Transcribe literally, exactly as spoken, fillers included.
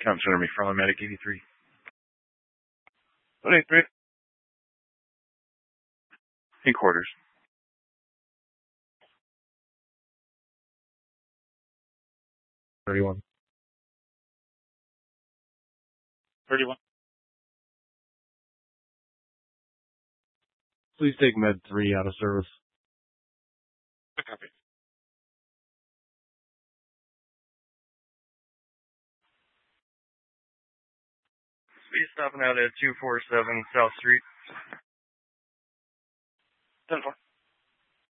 Count Center McFarland, Medic eighty-three. One eighty-three. In quarters. thirty-one. thirty-one. Please take Med three out of service. Copy. Speed stopping out at two forty-seven South Street. ten four.